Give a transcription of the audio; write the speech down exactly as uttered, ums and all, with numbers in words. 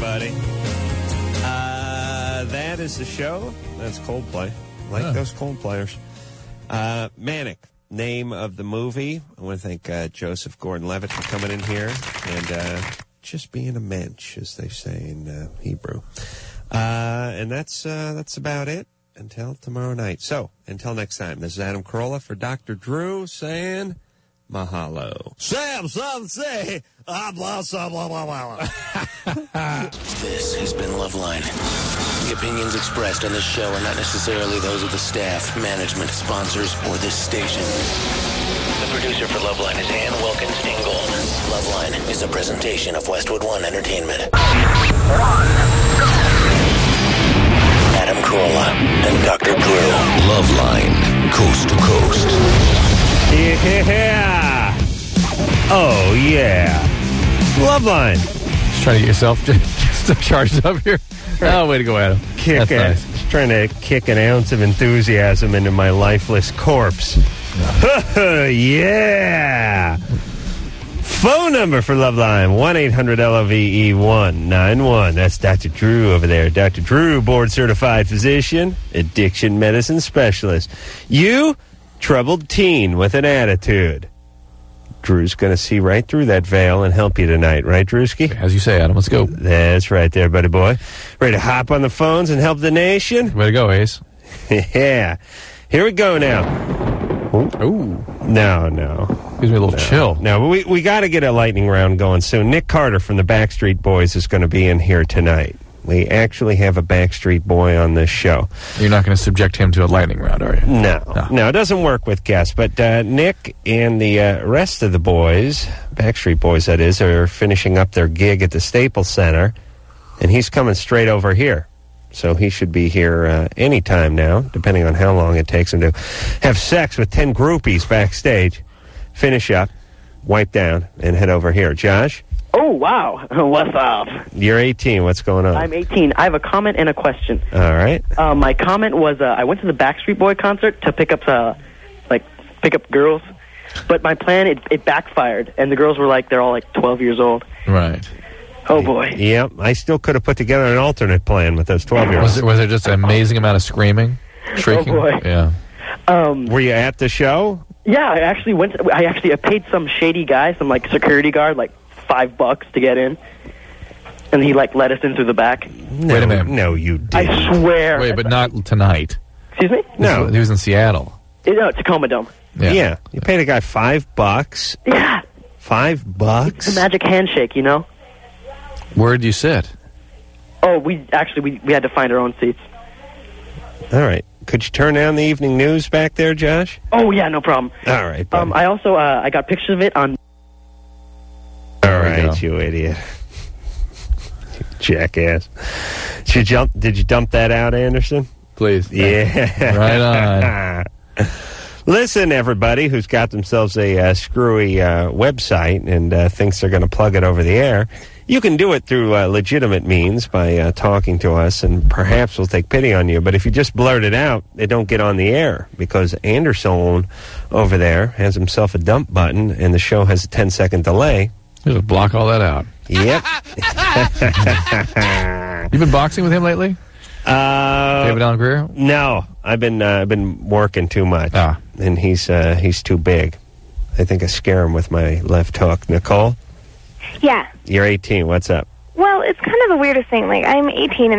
everybody. Uh, that is the show. That's Coldplay. Like Huh. those Coldplayers. Uh, Manic, name of the movie. I want to thank uh, Joseph Gordon-Levitt for coming in here and uh, just being a mensch, as they say in uh, Hebrew. Uh, and that's uh, that's about it until tomorrow night. So, until next time, this is Adam Carolla for Doctor Drew saying mahalo. Sam, something say. Ah, blah, blah, blah, blah, blah. This has been Loveline. The opinions expressed on this show are not necessarily those of the staff, management, sponsors, or this station. The producer for Loveline is Ann Wilkins Ingold. Loveline is a presentation of Westwood One Entertainment. Adam Carolla and Doctor Drew. Loveline, coast to coast. Yeah. Oh, yeah. Loveline. Just trying to get yourself just charged up here. Oh, way to go, Adam. Kick That's a, nice. Just trying to kick an ounce of enthusiasm into my lifeless corpse. Yeah. Phone number for Loveline, one eight hundred L O V E one nine one. That's Doctor Drew over there. Doctor Drew, board-certified physician, addiction medicine specialist. You, troubled teen with an attitude. Drew's going to see right through that veil and help you tonight, right, Drewski? As you say, Adam, let's go. That's right there, buddy boy. Ready to hop on the phones and help the nation? Way to go, Ace. Yeah. Here we go now. Ooh. No, no. Gives me a little No, chill. no, but we, we got to get a lightning round going soon. Nick Carter from the Backstreet Boys is going to be in here tonight. We actually have a Backstreet Boy on this show. You're not going to subject him to a lightning round, are you? No, No. no, it doesn't work with guests. But uh, Nick and the uh, rest of the boys, Backstreet Boys that is, are finishing up their gig at the Staples Center, and he's coming straight over here. So he should be here uh, any time now, depending on how long it takes him to have sex with ten groupies backstage, finish up, wipe down, and head over here. Josh? Oh, wow. What's up? You're eighteen. What's going on? I'm eighteen. I have a comment and a question. All right. Uh, my comment was uh, I went to the Backstreet Boy concert to pick up, uh, like, pick up girls. But my plan, it, it backfired. And the girls were like, they're all like twelve years old. Right. Oh, boy. Yep. I still could have put together an alternate plan with those twelve-year-olds. Was there, was there just an amazing amount of screaming? Shrieking? Oh, boy. Yeah. Um, Were you at the show? yeah, I actually went, to, I actually I paid some shady guy, some, like, security guard, like, five bucks to get in. And he, like, let us in through the back. No, Wait a minute. No, you didn't. I swear. Wait, but not tonight. Excuse me? No. He was in Seattle. You know, Tacoma Dome. Yeah. Yeah. You paid a guy five bucks. Yeah. Five bucks? The magic handshake, you know? Where did you sit? Oh, we actually, we, we had to find our own seats. All right. Could you turn down the evening news back there, Josh? Oh, yeah, no problem. All right, buddy. Um, I also, uh, I got pictures of it on... All we right, go. you idiot. You jackass. Did you, jump, did you dump that out, Anderson? Please. Yeah. Right on. Listen, everybody who's got themselves a uh, screwy uh, website and uh, thinks they're going to plug it over the air, you can do it through uh, legitimate means by uh, talking to us, and perhaps we'll take pity on you. But if you just blurt it out, it don't get on the air, because Anderson over there has himself a dump button, and the show has a ten-second delay. Just block all that out. Yep. You've been boxing with him lately? uh, David Allen Greer? No, I've been uh, I've been working too much, Ah. and he's uh, he's too big. I think I scare him with my left hook. Nicole, Yeah. you're eighteen. What's up? Well, it's kind of the weirdest thing. Like, I'm eighteen and